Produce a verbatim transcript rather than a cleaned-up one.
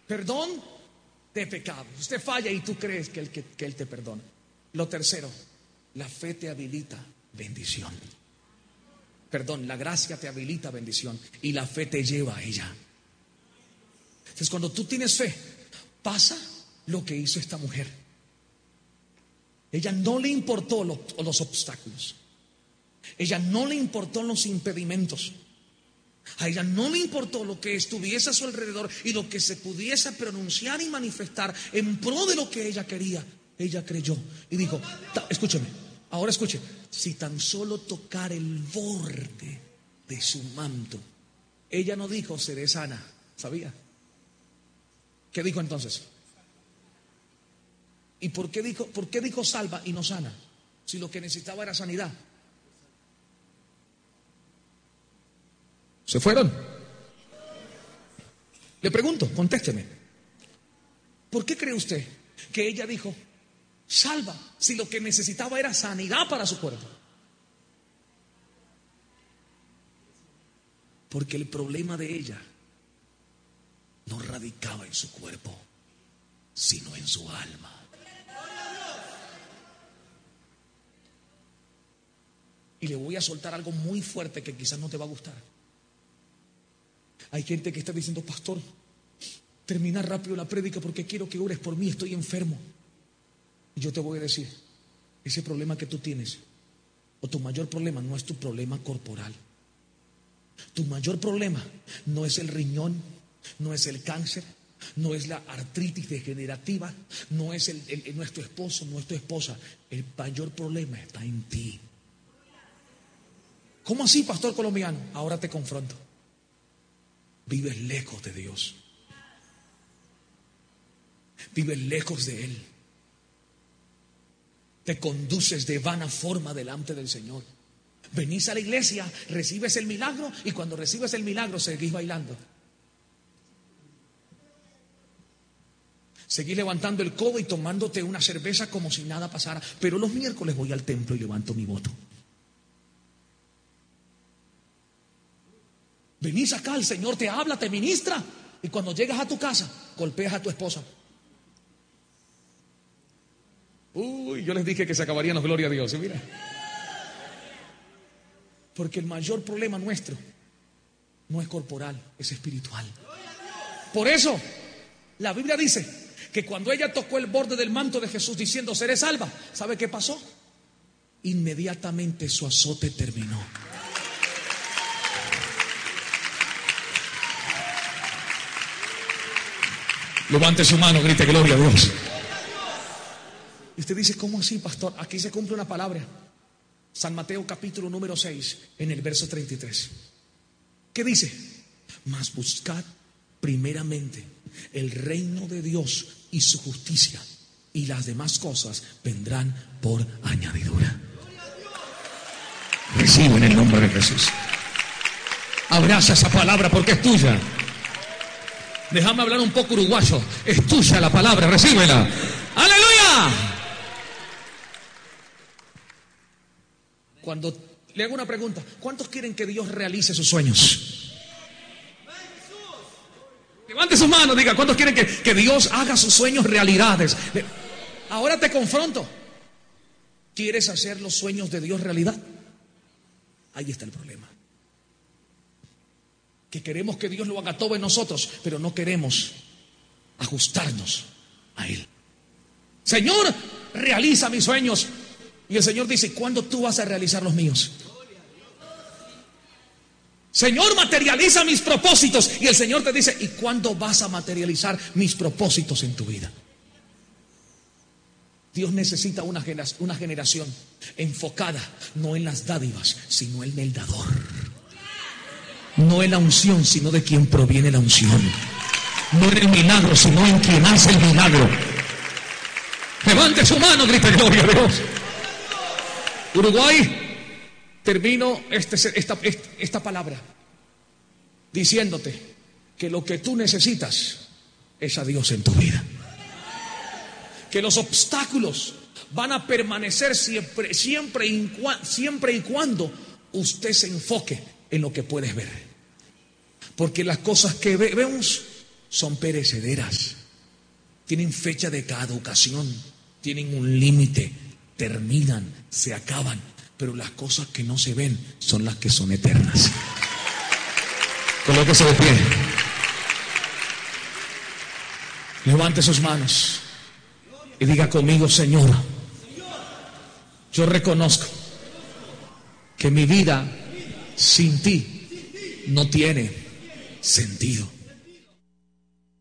Perdón de pecado. Usted falla y tú crees que él, que, que él te perdona. Lo tercero, la fe te habilita bendición. Perdón, la gracia te habilita bendición y la fe te lleva a ella. Entonces, cuando tú tienes fe, pasa lo que hizo esta mujer. Ella no le importó los, los obstáculos. Ella no le importó los impedimentos. A ella no le importó lo que estuviese a su alrededor y lo que se pudiese pronunciar y manifestar en pro de lo que ella quería. Ella creyó y dijo, escúcheme, ahora escuche, si tan solo tocar el borde de su manto. Ella no dijo seré sana, ¿sabía? ¿Qué dijo entonces? ¿Y por qué dijo, por qué dijo salva y no sana? Si lo que necesitaba era sanidad. ¿Se fueron? Le pregunto, contésteme. ¿Por qué cree usted que ella dijo salva si lo que necesitaba era sanidad para su cuerpo? Porque el problema de ella no radicaba en su cuerpo, sino en su alma. Y le voy a soltar algo muy fuerte que quizás no te va a gustar. Hay gente que está diciendo, pastor, termina rápido la prédica porque quiero que ores por mí, estoy enfermo. Y yo te voy a decir, ese problema que tú tienes, o tu mayor problema no es tu problema corporal. Tu mayor problema no es el riñón, no es el cáncer, no es la artritis degenerativa, no es el, el, no es tu esposo, no es tu esposa. El mayor problema está en ti. ¿Cómo así, pastor colombiano? Ahora te confronto. Vives lejos de Dios. Vives lejos de Él. Te conduces de vana forma delante del Señor. Venís a la iglesia, recibes el milagro y cuando recibes el milagro seguís bailando. Seguís levantando el codo y tomándote una cerveza como si nada pasara. Pero los miércoles voy al templo y levanto mi voto. Venís acá, el Señor te habla, te ministra. Y cuando llegas a tu casa, golpeas a tu esposa. Uy, yo les dije que se acabarían los gloria a Dios. ¿Sí? Mira. Porque el mayor problema nuestro no es corporal, es espiritual. Por eso, la Biblia dice que cuando ella tocó el borde del manto de Jesús diciendo seré salva, ¿sabe qué pasó? Inmediatamente su azote terminó. Levante su mano, grite gloria a Dios. Y usted dice, ¿cómo así, pastor? Aquí se cumple una palabra. San Mateo capítulo número seis, en el verso treinta y tres. ¿Qué dice? Mas buscad primeramente el reino de Dios y su justicia, y las demás cosas vendrán por añadidura. Recibe en el nombre de Jesús. Abraza esa palabra porque es tuya. Déjame hablar un poco uruguayo. Es tuya la palabra, recíbela. ¡Aleluya! Cuando le hago una pregunta, ¿cuántos quieren que Dios realice sus sueños? Levante sus manos, diga, ¿cuántos quieren que, que Dios haga sus sueños realidades? Ahora te confronto. ¿Quieres hacer los sueños de Dios realidad? Ahí está el problema. Que queremos que Dios lo haga todo en nosotros, pero no queremos ajustarnos a Él. Señor, realiza mis sueños. Y el Señor dice, ¿cuándo tú vas a realizar los míos? Señor, materializa mis propósitos. Y el Señor te dice, ¿y cuándo vas a materializar mis propósitos en tu vida? Dios necesita una generación enfocada no en las dádivas, sino en el dador. No en la unción, sino de quien proviene la unción. No en el milagro, sino en quien hace el milagro. Levante su mano, grite gloria a Dios. Uruguay, termino este, esta, esta palabra diciéndote que lo que tú necesitas es a Dios en tu vida. Que los obstáculos van a permanecer siempre, siempre, y, siempre y cuando usted se enfoque en lo que puedes ver. Porque las cosas que vemos son perecederas, tienen fecha de caducación, tienen un límite, terminan, se acaban, pero las cosas que no se ven son las que son eternas. Colóquese de pie. Levante sus manos y diga conmigo: Señor, yo reconozco que mi vida sin ti no tiene sentido.